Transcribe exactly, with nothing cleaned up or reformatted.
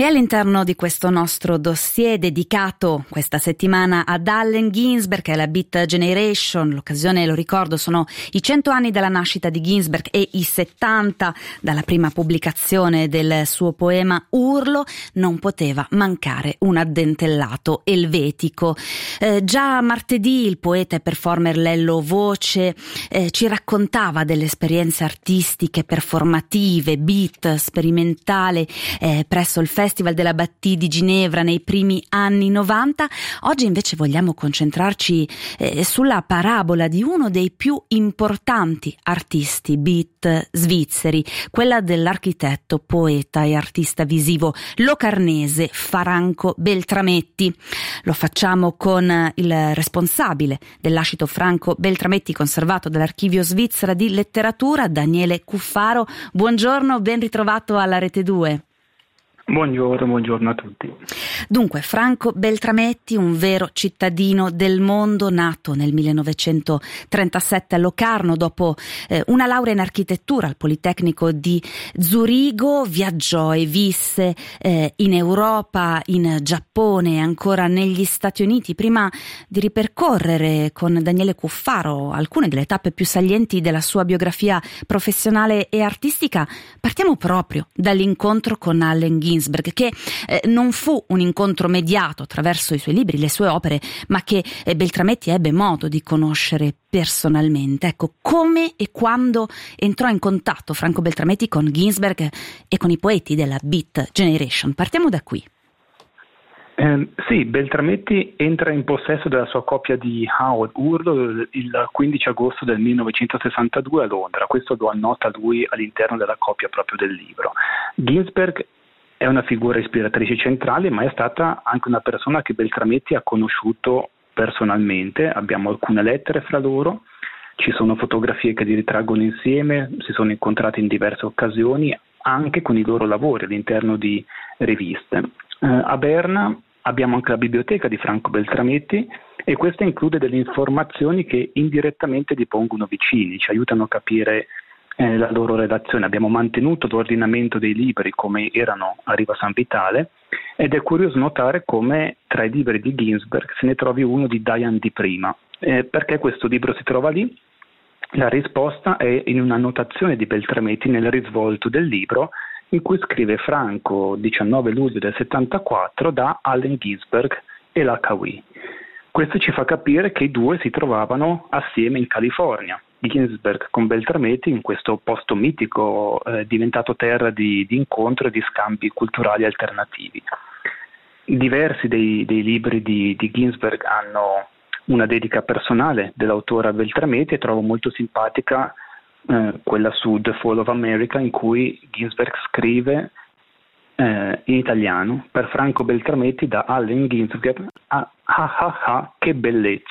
E all'interno di questo nostro dossier dedicato questa settimana ad Allen Ginsberg e alla Beat Generation, l'occasione, lo ricordo, sono i cento anni dalla nascita di Ginsberg e i settanta dalla prima pubblicazione del suo poema Urlo, non poteva mancare un addentellato elvetico. Eh, già martedì il poeta e performer Lello Voce eh, ci raccontava delle esperienze artistiche, performative, beat, sperimentale eh, presso il Festival della Bâtie di Ginevra nei primi anni novanta. Oggi invece vogliamo concentrarci eh, sulla parabola di uno dei più importanti artisti beat svizzeri, quella dell'architetto, poeta e artista visivo locarnese Franco Beltrametti. Lo facciamo con il responsabile dell'ascito Franco Beltrametti conservato dall'Archivio Svizzera di Letteratura, Daniele Cuffaro. Buongiorno, ben ritrovato alla Rete due. Buongiorno, buongiorno a tutti. Dunque, Franco Beltrametti, un vero cittadino del mondo, nato nel millenovecentotrentasette a Locarno dopo eh, una laurea in architettura al Politecnico di Zurigo, viaggiò e visse eh, in Europa, in Giappone e ancora negli Stati Uniti, prima di ripercorrere con Daniele Cuffaro alcune delle tappe più salienti della sua biografia professionale e artistica. Partiamo proprio dall'incontro con Allen Ginsberg, che eh, non fu un incontro mediato attraverso i suoi libri, le sue opere, ma che eh, Beltrametti ebbe modo di conoscere personalmente. Ecco, come e quando entrò in contatto Franco Beltrametti con Ginsberg e con i poeti della Beat Generation? Partiamo da qui. Eh, sì, Beltrametti entra in possesso della sua copia di Howard Urlo il quindici agosto del millenovecentosessantadue a Londra. Questo lo annota lui all'interno della copia proprio del libro. Ginsberg è una figura ispiratrice centrale, ma è stata anche una persona che Beltrametti ha conosciuto personalmente. Abbiamo alcune lettere fra loro, ci sono fotografie che li ritraggono insieme, si sono incontrati in diverse occasioni, anche con i loro lavori all'interno di riviste. Eh, a Berna abbiamo anche la biblioteca di Franco Beltrametti e questa include delle informazioni che indirettamente li pongono vicini, ci aiutano a capire Eh, la loro relazione. Abbiamo mantenuto l'ordinamento dei libri come erano a Riva San Vitale ed è curioso notare come tra i libri di Ginsberg se ne trovi uno di Diane di Prima. Eh, perché questo libro si trova lì? La risposta è in una annotazione di Beltrametti nel risvolto del libro in cui scrive: Franco, diciannove luglio del settantaquattro, da Allen Ginsberg e l'H W. Questo ci fa capire che i due si trovavano assieme in California. Ginsberg con Beltrametti in questo posto mitico eh, diventato terra di, di incontro e di scambi culturali alternativi. Diversi dei, dei libri di, di Ginsberg hanno una dedica personale dell'autore a Beltrametti e trovo molto simpatica eh, quella su The Fall of America, in cui Ginsberg scrive eh, in italiano: per Franco Beltrametti da Allen Ginsberg, ah ah ah, ah che bellezza.